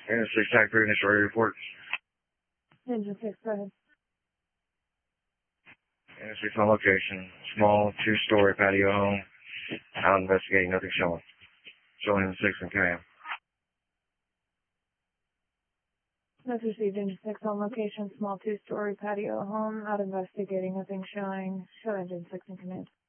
Engine 6, Type 3, initial ready report. Engine 6, go ahead. Engine 6 on location. Small, two-story patio home. Out investigating, nothing showing. Showing Engine 6 and cam. That's received. Engine 6 on location. Small, two-story patio home. Out investigating, nothing showing. Show Engine 6 in command.